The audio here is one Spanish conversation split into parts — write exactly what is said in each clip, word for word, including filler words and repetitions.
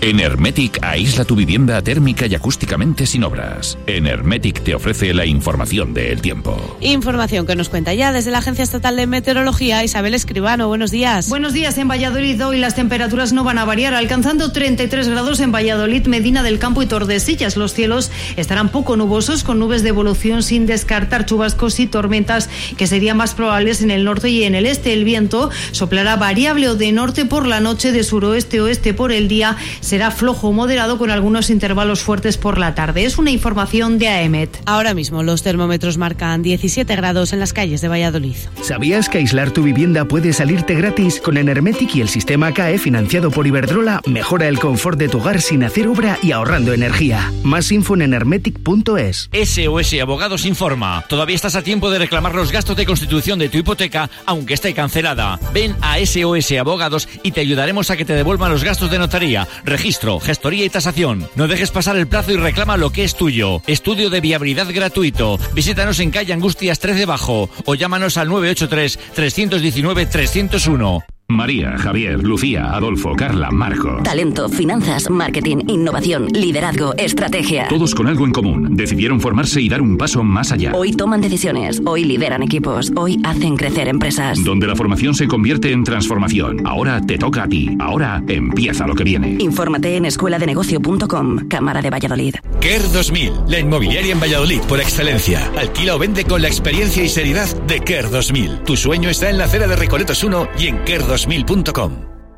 En Hermetic aísla tu vivienda térmica y acústicamente sin obras. En Hermetic te ofrece la información del tiempo. Información que nos cuenta ya desde la Agencia Estatal de Meteorología, Isabel Escribano. Buenos días. Buenos días. En Valladolid hoy las temperaturas no van a variar, alcanzando treinta y tres grados en Valladolid, Medina del Campo y Tordesillas. Los cielos estarán poco nubosos, con nubes de evolución, sin descartar chubascos y tormentas que serían más probables en el norte y en el este. El viento soplará variable o de norte por la noche, de suroeste oeste por el día. Será flojo o moderado con algunos intervalos fuertes por la tarde. Es una información de AEMET. Ahora mismo los termómetros marcan diecisiete grados en las calles de Valladolid. ¿Sabías que aislar tu vivienda puede salirte gratis? Con Enermetic y el sistema C A E financiado por Iberdrola, mejora el confort de tu hogar sin hacer obra y ahorrando energía. Más info en enermetic punto es. S O S Abogados informa. Todavía estás a tiempo de reclamar los gastos de constitución de tu hipoteca, aunque esté cancelada. Ven a S O S Abogados y te ayudaremos a que te devuelvan los gastos de notaría, registro, gestoría y tasación. No dejes pasar el plazo y reclama lo que es tuyo. Estudio de viabilidad gratuito. Visítanos en calle Angustias trece Bajo o llámanos al nueve ocho tres, tres uno nueve, tres cero uno. María, Javier, Lucía, Adolfo, Carla, Marco. Talento, finanzas, marketing, innovación, liderazgo, estrategia. Todos con algo en común. Decidieron formarse y dar un paso más allá. Hoy toman decisiones, hoy lideran equipos, hoy hacen crecer empresas. Donde la formación se convierte en transformación. Ahora te toca a ti. Ahora empieza lo que viene. Infórmate en escuela de negocio punto com, Cámara de Valladolid. Kerr dos mil, la inmobiliaria en Valladolid por excelencia. Alquila o vende con la experiencia y seriedad de Kerr dos mil. Tu sueño está en la acera de Recoletos uno y en kerr dos mil punto com.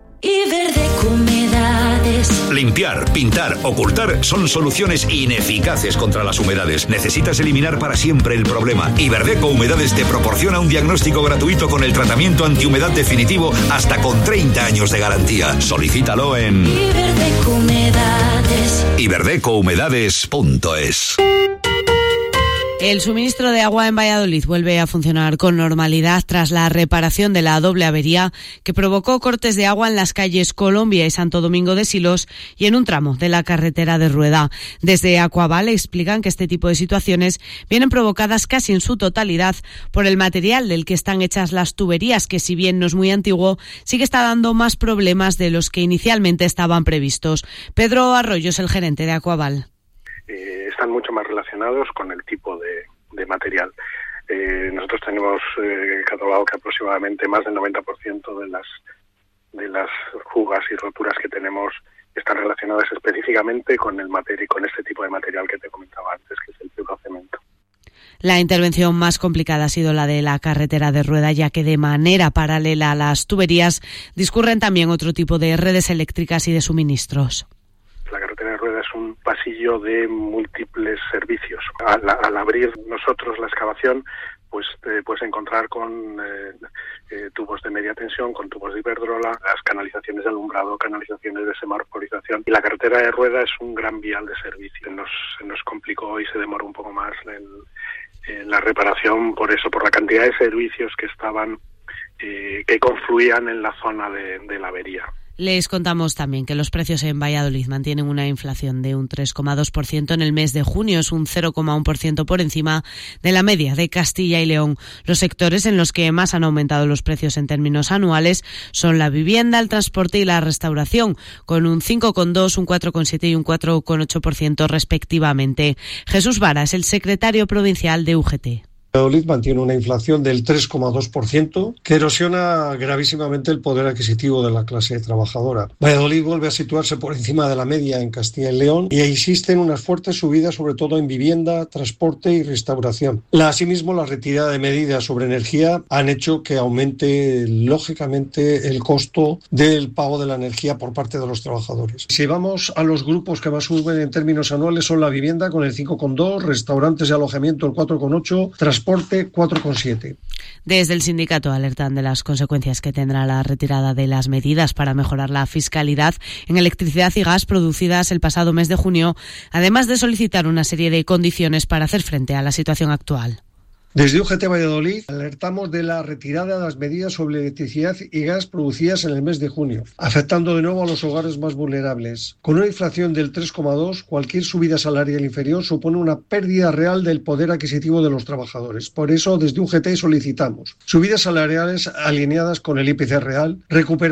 Iberdeco Humedades. Limpiar, pintar, ocultar son soluciones ineficaces contra las humedades. Necesitas eliminar para siempre el problema. Iberdeco Humedades te proporciona un diagnóstico gratuito con el tratamiento antihumedad definitivo hasta con treinta años de garantía. Solicítalo en Iberdeco Humedades. iberdeco humedades punto es. El suministro de agua en Valladolid vuelve a funcionar con normalidad tras la reparación de la doble avería que provocó cortes de agua en las calles Colombia y Santo Domingo de Silos y en un tramo de la carretera de Rueda. Desde Aquaval explican que este tipo de situaciones vienen provocadas casi en su totalidad por el material del que están hechas las tuberías, que si bien no es muy antiguo, sí que está dando más problemas de los que inicialmente estaban previstos. Pedro Arroyo es el gerente de Aquaval. Eh, están mucho más relacionados con el tipo de, de material. Eh, nosotros tenemos eh, catalogado que aproximadamente más del noventa por ciento de las de las fugas y roturas que tenemos están relacionadas específicamente con el material, con este tipo de material que te comentaba antes, que es el fibrocemento. La intervención más complicada ha sido la de la carretera de Rueda, ya que de manera paralela a las tuberías discurren también otro tipo de redes eléctricas y de suministros. La carretera de Rueda es un pasillo de múltiples servicios. Al, al abrir nosotros la excavación, pues te puedes encontrar con eh, eh, tubos de media tensión, con tubos de Iberdrola, las canalizaciones de alumbrado, canalizaciones de semaforización. Y la carretera de Rueda es un gran vial de servicio. Nos, nos complicó y se demoró un poco más el, en la reparación por eso, por la cantidad de servicios que estaban, eh, que confluían en la zona de, de la avería. Les contamos también que los precios en Valladolid mantienen una inflación de un tres coma dos por ciento en el mes de junio, es un cero coma uno por ciento por encima de la media de Castilla y León. Los sectores en los que más han aumentado los precios en términos anuales son la vivienda, el transporte y la restauración, con un cinco coma dos, un cuatro coma siete y un cuatro coma ocho por ciento respectivamente. Jesús Vara es el secretario provincial de U G T. Valladolid mantiene una inflación del tres coma dos por ciento que erosiona gravísimamente el poder adquisitivo de la clase trabajadora. Valladolid vuelve a situarse por encima de la media en Castilla y León y existen unas fuertes subidas sobre todo en vivienda, transporte y restauración. Asimismo, la retirada de medidas sobre energía han hecho que aumente lógicamente el costo del pago de la energía por parte de los trabajadores. Si vamos a los grupos que más suben en términos anuales son la vivienda con el cinco coma dos, restaurantes y alojamiento el cuatro coma ocho, transporte cuatro coma siete. Desde el sindicato alertan de las consecuencias que tendrá la retirada de las medidas para mejorar la fiscalidad en electricidad y gas producidas el pasado mes de junio, además de solicitar una serie de condiciones para hacer frente a la situación actual. Desde U G T Valladolid alertamos de la retirada de las medidas sobre electricidad y gas producidas en el mes de junio, afectando de nuevo a los hogares más vulnerables. Con una inflación del tres coma dos, cualquier subida salarial inferior supone una pérdida real del poder adquisitivo de los trabajadores. Por eso, desde U G T solicitamos subidas salariales alineadas con el I P C real, recuperar